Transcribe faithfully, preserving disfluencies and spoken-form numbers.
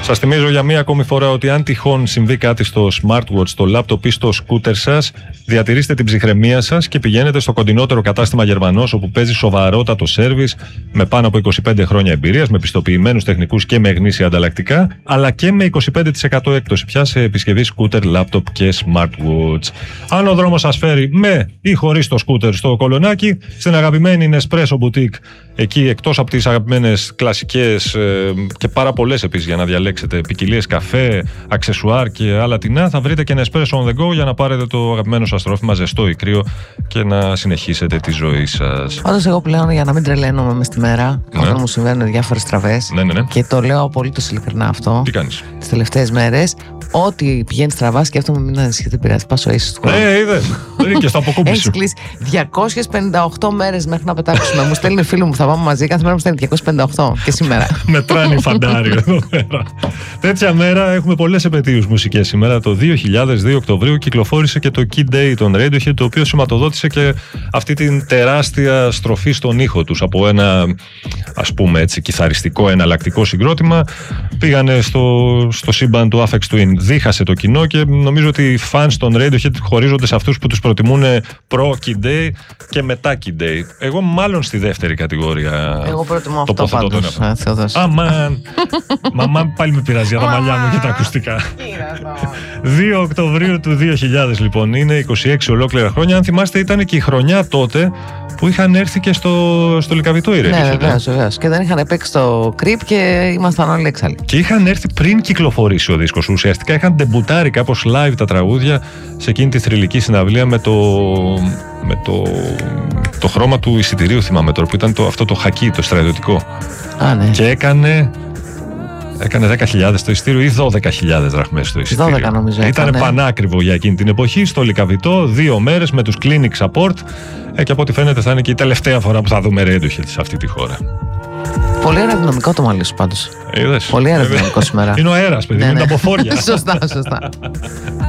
Σας θυμίζω για μία ακόμη φορά ότι αν τυχόν συμβεί κάτι στο smartwatch, στο laptop ή στο σκούτερ σας, διατηρήστε την ψυχραιμία σας και πηγαίνετε στο κοντινότερο κατάστημα Γερμανός, όπου παίζει σοβαρότατο σέρβις με πάνω από είκοσι πέντε χρόνια εμπειρίας, με πιστοποιημένους τεχνικούς και με γνήσια ανταλλακτικά, αλλά και με είκοσι πέντε τοις εκατό έκπτωση πια σε επισκευή σκούτερ, laptop και smartwatch. Αν ο δρόμος σας φέρει με ή χωρίς το σκούτερ στο Κολονάκι, στην αγαπημένη Nespresso Boutique, εκεί εκτός από τις αγαπημένες κλασικές ε, και πάρα πολλές επίσης για να διαλέξετε ποικιλίες καφέ, αξεσουάρ και άλλα τεινά, θα βρείτε και Nespresso on the go για να πάρετε το αγαπημένο σας τρόφιμα ζεστό ή κρύο και να συνεχίσετε τη ζωή σας. Όντως, εγώ πλέον για να μην τρελαίνομαι μες τη μέρα, ναι. όταν μου συμβαίνουν διάφορες τραβές, ναι, ναι, ναι. και το λέω απολύτως ειλικρινά αυτό. Τι κάνεις? Τις τελευταίες μέρες, ό,τι πηγαίνει στραβά, σκέφτομαι μην ανησυχείτε, πειράζει. Πάσο ίσως του χρόνου. Ε, είδες. Και στο αποκούμπι σου. Έχεις κλείσει διακόσιες πενήντα οκτώ μέρες μέχρι να πετάξουμε. Μου στέλνει φίλο μου, θα πάμε μαζί. Κάθε μέρα μου στέλνει διακόσιες πενήντα οκτώ και σήμερα. Μετράνει φαντάριο εδώ πέρα. Τέτοια μέρα έχουμε πολλές επετείους μουσικές σήμερα. Το δύο χιλιάδες δύο Οκτωβρίου κυκλοφόρησε και το Kid Day των Radiohead, το οποίο σηματοδότησε και αυτή την τεράστια στροφή στον ήχο τους. Από ένα, ας πούμε έτσι, κιθαριστικό εναλλακτικό συγκρότημα, πήγανε στο, στο σύμπαν του Aphex Twin. Δίχασε το κοινό και νομίζω ότι οι fans των Radiohead χωρίζονται σε αυτούς που τους προτιμούν προ Kid Day και μετά Kid Day. Εγώ μάλλον στη δεύτερη κατηγορία. Εγώ προτιμώ αυτό πάντως. Αμάν. Μαμά πάλι με πειράζει για τα μαλλιά μου και τα ακουστικά. δύο Οκτωβρίου του δύο χιλιάδες λοιπόν, είναι είκοσι έξι ολόκληρα χρόνια. Αν θυμάστε, ήταν και η χρονιά τότε που είχαν έρθει και στο, στο Λυκαβητό οι Radiohead. Ναι, βεβαίως, βεβαίως. Και δεν είχαν παίξει το Creep και ήμασταν όλοι έξαλλοι. Και είχαν έρθει πριν κυκλοφορήσει ο δίσκος. Ουσιαστικά είχαν ντεμπούτάρει κάπως live τα τραγούδια σε εκείνη τη θρυλική συναυλία με το, με το, το χρώμα του εισιτηρίου, θυμάμαι τώρα, που ήταν το, αυτό το χακί, το στρατιωτικό. Α, ναι. Και έκανε... Έκανε δέκα χιλιάδες το εισιτήριο ή δώδεκα χιλιάδες δραχμές το εισιτήριο. δώδεκα νομίζω. Ήταν πανάκριβο για εκείνη την εποχή στο Λυκαβητό, δύο μέρες με τους Clinic Support. Ε, και από ό,τι φαίνεται θα είναι και η τελευταία φορά που θα δούμε Radiohead σε αυτή τη χώρα. Πολύ αεροδυναμικό το μαλλί σου πάντως. Είδες. Πολύ αεροδυναμικό σήμερα. Είναι ο αέρας, παιδί, ναι, είναι ναι. τα αποφόρια. Σωστά, σωστά.